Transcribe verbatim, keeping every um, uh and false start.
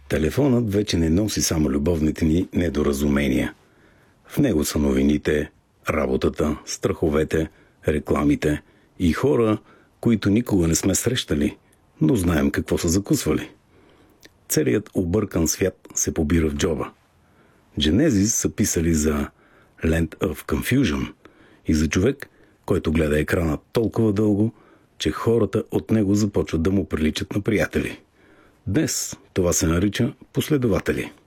Телефонът вече не носи само любовните ни недоразумения. В него са новините, работата, страховете, рекламите и хора, които никога не сме срещали, но знаем какво са закусвали. Целият объркан свят се побира в джоба. Genesis са писали за Land of Confusion и за човек, който гледа екрана толкова дълго, че хората от него започват да му приличат на приятели. Днес това се нарича последователи.